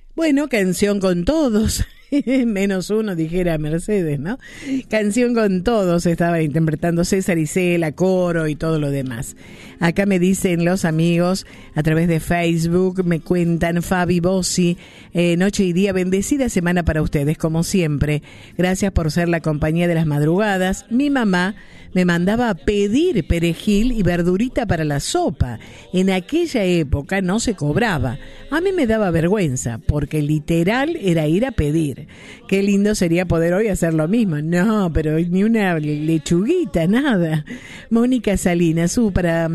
Bueno, canción con todos, menos uno, dijera Mercedes, ¿no? Canción con todos estaba interpretando César Isela, coro y todo lo demás. Acá me dicen los amigos a través de Facebook, me cuentan Fabi Bossi, noche y día, bendecida semana para ustedes, como siempre. Gracias por ser la compañía de las madrugadas. Mi mamá me mandaba a pedir perejil y verdurita para la sopa. En aquella época no se cobraba. A mí me daba vergüenza, porque literal era ir a pedir. Qué lindo sería poder hoy hacer lo mismo. No, pero ni una lechuguita, nada. Mónica Salinas, para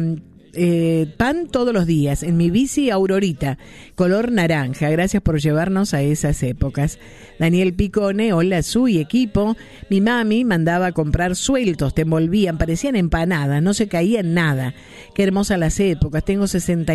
pan todos los días, en mi bici Aurorita, color naranja. Gracias por llevarnos a esas épocas. Daniel Picone, hola Su y equipo. Mi mami mandaba a comprar sueltos, te envolvían, parecían empanadas, no se caían nada. Qué hermosas las épocas, tengo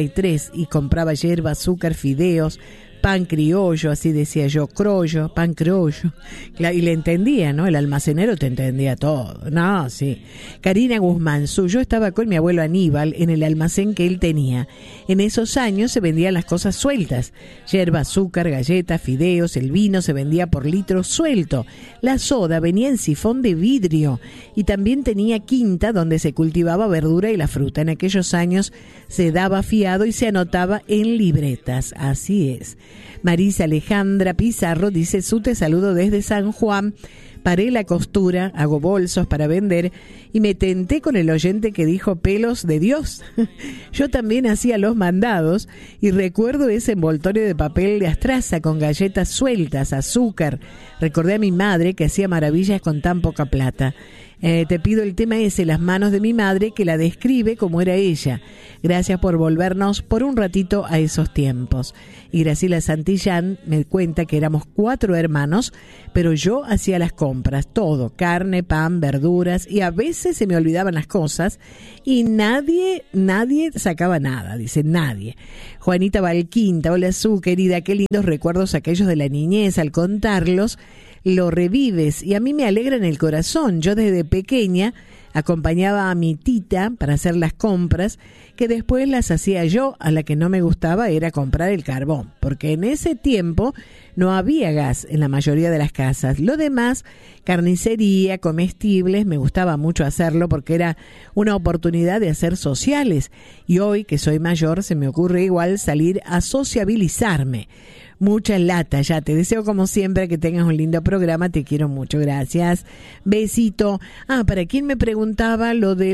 63 y compraba yerba, azúcar, fideos, pan criollo, así decía yo, crollo, pan criollo. Y le entendía, ¿no? El almacenero te entendía todo. No, sí. Karina Guzmán, yo estaba con mi abuelo Aníbal en el almacén que él tenía. En esos años se vendían las cosas sueltas. Yerba, azúcar, galletas, fideos, el vino se vendía por litro suelto. La soda venía en sifón de vidrio. Y también tenía quinta donde se cultivaba verdura y la fruta. En aquellos años se daba fiado y se anotaba en libretas. Así es. Marisa Alejandra Pizarro dice, te saludo desde San Juan, paré la costura, hago bolsos para vender y me tenté con el oyente que dijo pelos de Dios. Yo también hacía los mandados y recuerdo ese envoltorio de papel de astraza con galletas sueltas, azúcar. Recordé a mi madre que hacía maravillas con tan poca plata. Te pido el tema ese, Las manos de mi madre, que la describe como era ella. Gracias por volvernos por un ratito a esos tiempos. Y Graciela Santillán me cuenta que éramos 4 hermanos, pero yo hacía las compras, todo, carne, pan, verduras, y a veces se me olvidaban las cosas y nadie sacaba nada, dice nadie. Juanita Valquinta, hola Su, querida, qué lindos recuerdos aquellos de la niñez, al contarlos lo revives y a mí me alegran el corazón. Yo desde pequeña acompañaba a mi tita para hacer las compras, que después las hacía yo. A la que no me gustaba era comprar el carbón, porque en ese tiempo no había gas en la mayoría de las casas. Lo demás, carnicería, comestibles, me gustaba mucho hacerlo porque era una oportunidad de hacer sociales. Y hoy, que soy mayor, se me ocurre igual salir a sociabilizarme. Mucha lata ya, te deseo como siempre que tengas un lindo programa, te quiero mucho, gracias. Besito. Para quien me preguntaba lo de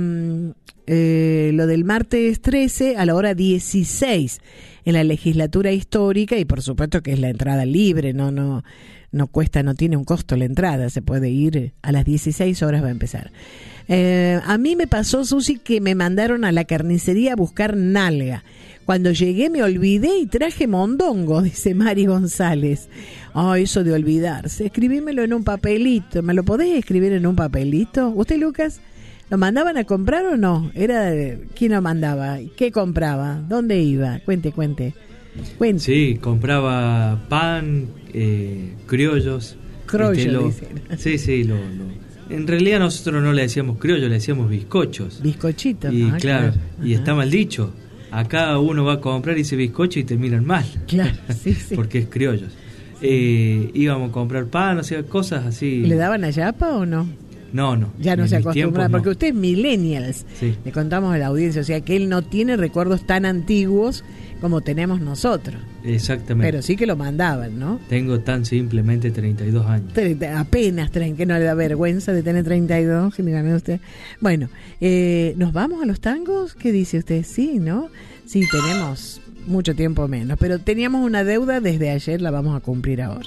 lo del martes 13 a la hora 16 en la legislatura histórica, y por supuesto que es la entrada libre, no cuesta, no tiene un costo la entrada, se puede ir a las 16 horas, va a empezar. A mí me pasó, Susi, que me mandaron a la carnicería a buscar nalga. Cuando llegué me olvidé y traje mondongo, dice Mari González. Eso de olvidarse. Escribímelo en un papelito. ¿Me lo podés escribir en un papelito? ¿Usted, Lucas, lo mandaban a comprar o no? ¿Quién lo mandaba? ¿Qué compraba? ¿Dónde iba? Cuente. Sí, compraba pan, criollos. Criollos, dicen. Sí, en realidad nosotros no le decíamos criollos, le decíamos bizcochos. Bizcochitos. Y claro, y está mal dicho. Acá uno va a comprar y dice bizcocho y te miran mal. Claro, sí. Porque es criollos. Íbamos a comprar pan, o sea, cosas así. ¿Le daban a yapa o no? No. Ya no se acostumbra, no. Porque usted es millennials. Sí. Le contamos a la audiencia, o sea, que él no tiene recuerdos tan antiguos como tenemos nosotros. Exactamente. Pero sí que lo mandaban, ¿no? Tengo tan simplemente 32 años. Apenas, que no le da vergüenza de tener 32, dígame usted. Bueno, ¿nos vamos a los tangos? ¿Qué dice usted? Sí, ¿no? Sí, tenemos mucho tiempo menos, pero teníamos una deuda desde ayer, la vamos a cumplir ahora.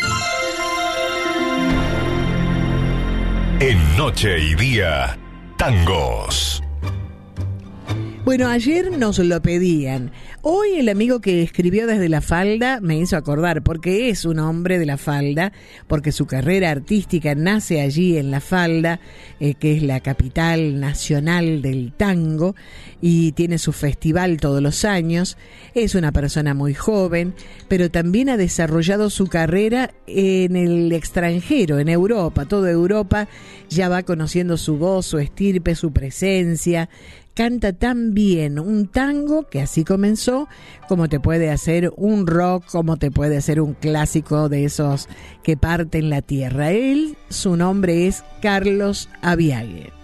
En Noche y Día, tangos. Bueno, ayer nos lo pedían. Hoy el amigo que escribió desde La Falda me hizo acordar, porque es un hombre de La Falda, porque su carrera artística nace allí en La Falda, que es la capital nacional del tango, y tiene su festival todos los años. Es una persona muy joven, pero también ha desarrollado su carrera en el extranjero, en Europa. Toda Europa ya va conociendo su voz, su estirpe, su presencia. canta tan bien un tango que así comenzó, como te puede hacer un rock, como te puede hacer un clásico de esos que parten la tierra. Su nombre es Carlos Abiague.